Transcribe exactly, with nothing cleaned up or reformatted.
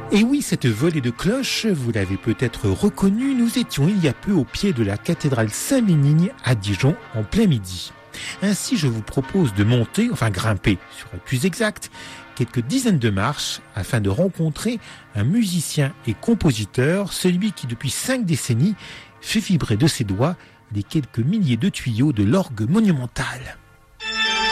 Et oui, cette volée de cloches, vous l'avez peut-être reconnue, nous étions il y a peu au pied de la cathédrale Saint-Bénigne à Dijon en plein midi. Ainsi, je vous propose de monter, enfin grimper, sur le plus exact, quelques dizaines de marches afin de rencontrer un musicien et compositeur, celui qui depuis cinq décennies fait vibrer de ses doigts les quelques milliers de tuyaux de l'orgue monumental.